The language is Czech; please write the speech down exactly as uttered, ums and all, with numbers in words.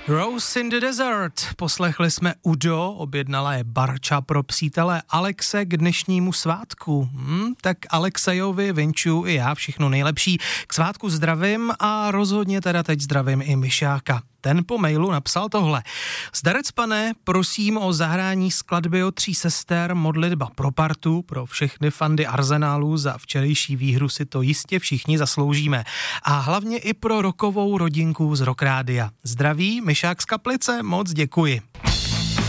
Rose in the Desert. Poslechli jsme Udo, objednala je Barča pro přítele Alexe k dnešnímu svátku. Hmm, tak Alexejovi vinčuju i já všechno nejlepší. K svátku zdravím a rozhodně teda teď zdravím i Myšáka. Ten po mailu napsal tohle. Zdarec pane, prosím o zahrání skladby od tří sester, modlitba pro partu, pro všechny fandy Arsenálu, za včerejší výhru si to jistě všichni zasloužíme. A hlavně i pro rokovou rodinku z Rock Rádia. Zdraví, Myšák z Kaplice, moc děkuji.